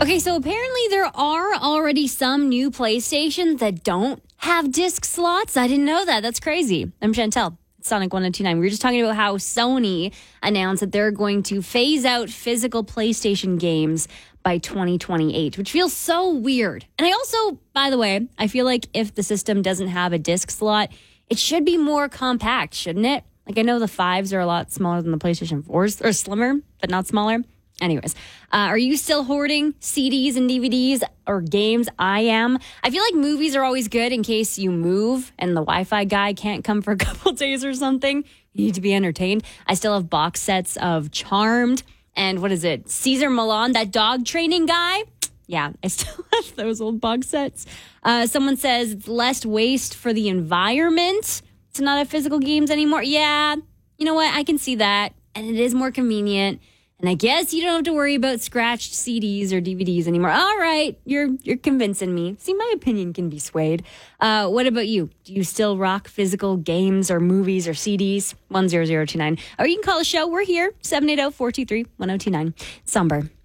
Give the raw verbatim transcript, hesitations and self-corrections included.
Okay, so apparently there are already some new PlayStations that don't have disc slots. I didn't know that. That's crazy. I'm Chantel. Sonic one oh two nine. We were just talking about how Sony announced that they're going to phase out physical PlayStation games by twenty twenty-eight, which feels so weird. And I also, by the way, I feel like if the system doesn't have a disc slot, it should be more compact, shouldn't it? Like, I know the fives are a lot smaller than the PlayStation fours, or slimmer, but not smaller. Anyways, uh, are you still hoarding C Ds and D V Ds or games? I am. I feel like movies are always good in case you move and the Wi-Fi guy can't come for a couple days or something. You need to be entertained. I still have box sets of Charmed and what is it? Caesar Milan, that dog training guy. Yeah, I still have those old box sets. Uh, someone says it's less waste for the environment to not have physical games anymore. Yeah, you know what? I can see that. And it is more convenient. And I guess you don't have to worry about scratched C Ds or D V Ds anymore. All right, you're you're convincing me. See, my opinion can be swayed. Uh, what about you? Do you still rock physical games or movies or C Ds? one zero zero two nine. Or you can call the show. We're here, seven eight zero, four two three, one zero two nine. Somber.